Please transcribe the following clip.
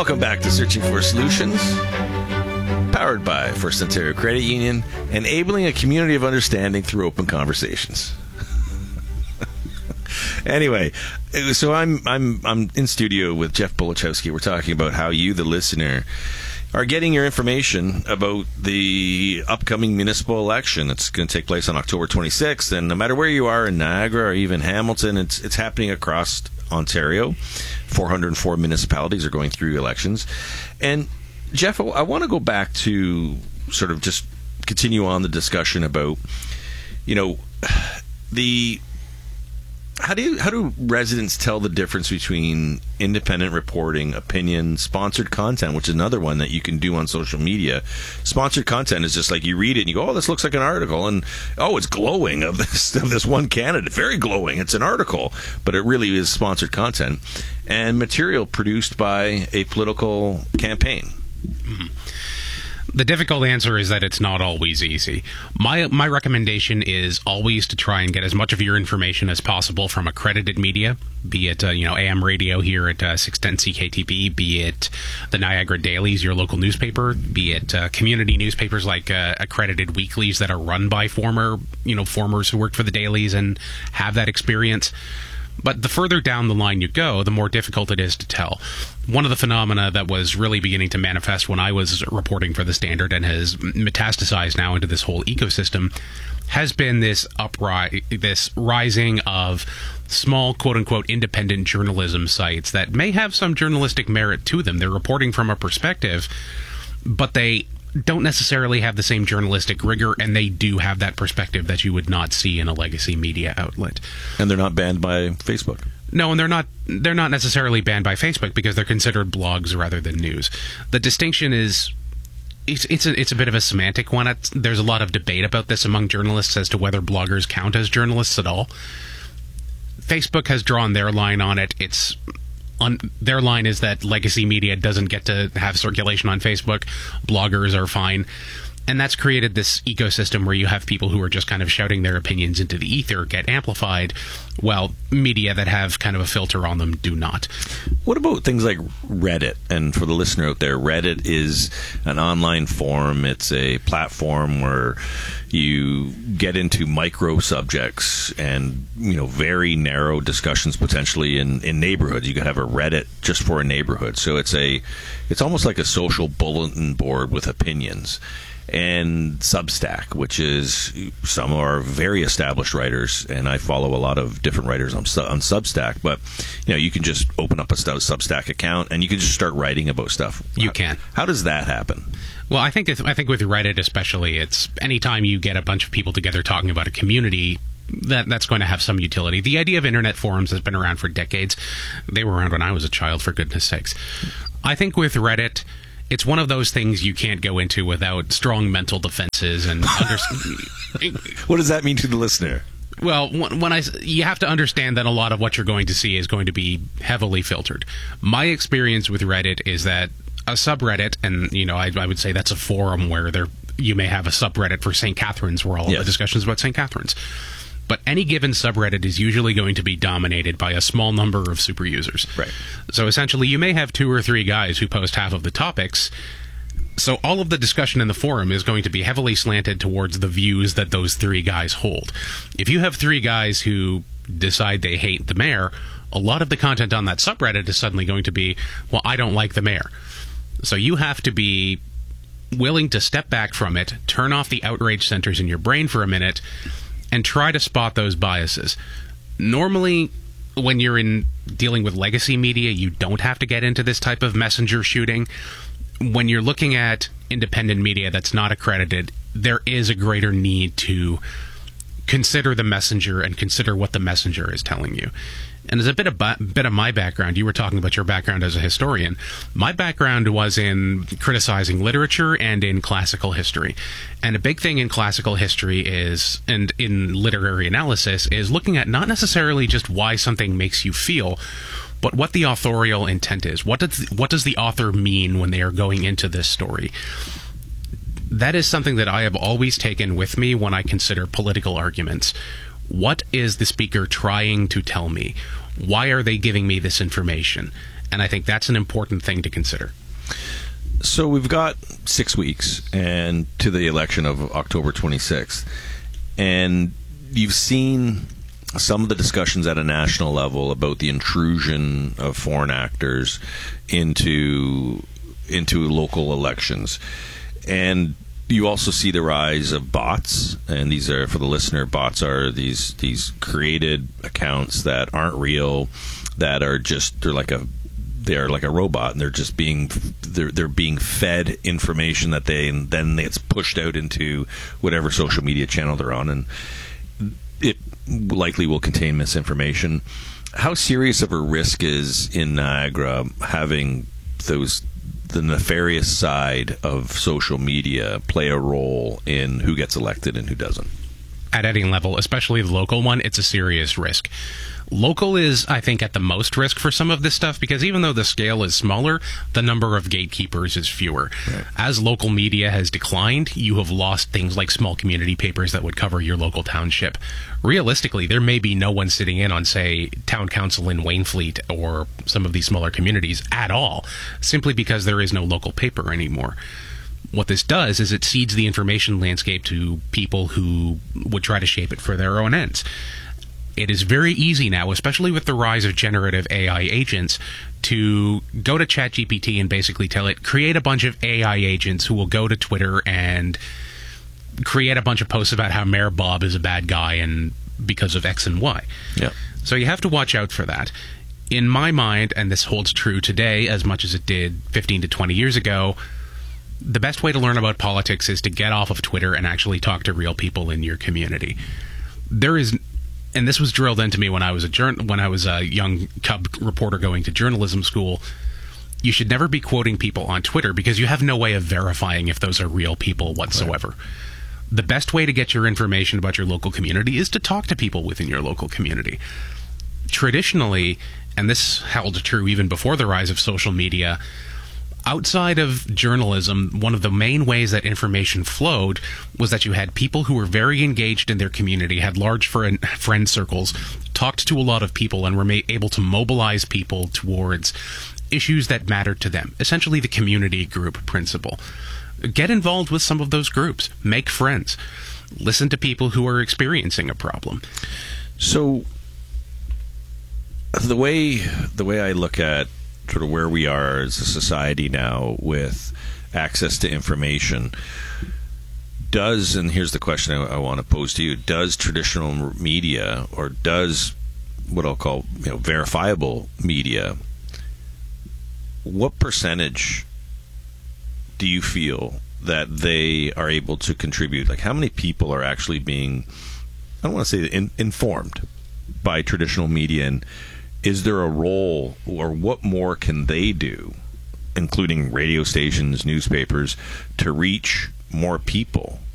Welcome back to Searching for Solutions, powered by First Ontario Credit Union, enabling a community of understanding through open conversations. Anyway, so I'm in studio with Jeff Bulichowski. We're talking about how you, the listener, are getting your information about the upcoming municipal election. It's going to take place on October 26th, and no matter where you are in Niagara or even Hamilton, it's happening across Ontario. 404 municipalities are going through elections. And Jeff, I want to go back to sort of just continue on the discussion about, how do residents tell the difference between independent reporting, opinion, sponsored content, which is another one that you can do on social media. Sponsored content is just like you read it and you go, oh, this looks like an article, and oh, it's glowing of this one candidate, very glowing. It's an article, but it really is sponsored content and material produced by a political campaign. Mm-hmm. The difficult answer is that it's not always easy. My recommendation is always to try and get as much of your information as possible from accredited media, be it AM radio here at 610 CKTB, be it the Niagara Dailies, your local newspaper, be it community newspapers like accredited weeklies that are run by formers who worked for the dailies and have that experience. But the further down the line you go, the more difficult it is to tell. One of the phenomena that was really beginning to manifest when I was reporting for the Standard and has metastasized now into this whole ecosystem has been this rising of small, quote-unquote, independent journalism sites that may have some journalistic merit to them. They're reporting from a perspective, but they don't necessarily have the same journalistic rigor, and they do have that perspective that you would not see in a legacy media outlet. And they're not banned by Facebook. No, and they're not necessarily banned by Facebook because they're considered blogs rather than news. The distinction is it's a bit of a semantic one. There's a lot of debate about this among journalists as to whether bloggers count as journalists at all. Facebook has drawn their line on it. Their line is that legacy media doesn't get to have circulation on Facebook. Bloggers are fine. And that's created this ecosystem where you have people who are just kind of shouting their opinions into the ether get amplified, while media that have kind of a filter on them do not. What about things like Reddit? And for the listener out there, Reddit is an online forum. It's a platform where you get into micro subjects and, very narrow discussions potentially in neighborhoods. You could have a Reddit just for a neighborhood. So it's almost like a social bulletin board with opinions. And Substack, which is some are very established writers, and I follow a lot of different writers on Substack. But you can just open up a Substack account and you can just start writing about stuff. You can. How does that happen? Well, I think with Reddit especially, it's anytime you get a bunch of people together talking about a community, that's going to have some utility. The idea of internet forums has been around for decades. They were around when I was a child, for goodness sakes. I think with Reddit, it's one of those things you can't go into without strong mental defenses and What does that mean to the listener? Well, you have to understand that a lot of what you're going to see is going to be heavily filtered. My experience with Reddit is that a subreddit, and I would say that's a forum where you may have a subreddit for St. Catharines where all the discussions about St. Catharines. But any given subreddit is usually going to be dominated by a small number of super users. Right. So essentially, you may have 2 or 3 guys who post half of the topics. So all of the discussion in the forum is going to be heavily slanted towards the views that those 3 guys hold. If you have 3 guys who decide they hate the mayor, a lot of the content on that subreddit is suddenly going to be, well, I don't like the mayor. So you have to be willing to step back from it, turn off the outrage centers in your brain for a minute, and try to spot those biases. Normally, when you're dealing with legacy media, you don't have to get into this type of messenger shooting. When you're looking at independent media that's not accredited, there is a greater need to consider the messenger and consider what the messenger is telling you. And as a bit of my background, you were talking about your background as a historian. My background was in criticizing literature and in classical history. And a big thing in classical history and in literary analysis, is looking at not necessarily just why something makes you feel, but what the authorial intent is. What does the author mean when they are going into this story? That is something that I have always taken with me when I consider political arguments. What is the speaker trying to tell me? Why are they giving me this information? And I think that's an important thing to consider. So we've got 6 weeks and to the election of October 26th. And you've seen some of the discussions at a national level about the intrusion of foreign actors into local elections. And you also see the rise of bots, and these are, for the listener, bots are these created accounts that aren't real, that are just they're like a robot, and they're being fed information that then it's pushed out into whatever social media channel they're on, and it likely will contain misinformation. How serious of a risk is in Niagara having the nefarious side of social media play a role in who gets elected and who doesn't? At any level, especially the local one, it's a serious risk. Local is, I think, at the most risk for some of this stuff, because even though the scale is smaller, the number of gatekeepers is fewer. Right. As local media has declined, you have lost things like small community papers that would cover your local township. Realistically, there may be no one sitting in on, say, town council in Waynfleet or some of these smaller communities at all, simply because there is no local paper anymore. What this does is it seeds the information landscape to people who would try to shape it for their own ends. It is very easy now, especially with the rise of generative AI agents, to go to ChatGPT and basically tell it, create a bunch of AI agents who will go to Twitter and create a bunch of posts about how Mayor Bob is a bad guy and because of X and Y. Yeah. So you have to watch out for that. In my mind, and this holds true today as much as it did 15 to 20 years ago, the best way to learn about politics is to get off of Twitter and actually talk to real people in your community. There is... And this was drilled into me when I was a young cub reporter going to journalism school. You should never be quoting people on Twitter because you have no way of verifying if those are real people whatsoever. Right. The best way to get your information about your local community is to talk to people within your local community. Traditionally, and this held true even before the rise of social media, outside of journalism, one of the main ways that information flowed was that you had people who were very engaged in their community, had large friend circles, talked to a lot of people, and were able to mobilize people towards issues that mattered to them. Essentially the community group principle. Get involved with some of those groups. Make friends. Listen to people who are experiencing a problem. So the way I look at sort of where we are as a society now with access to information, and here's the question I want to pose to you, does traditional media, or does what I'll call verifiable media, what percentage do you feel that they are able to contribute? Like, how many people are actually being, I don't want to say informed by traditional media, and is there a role, or what more can they do, including radio stations, newspapers, to reach more people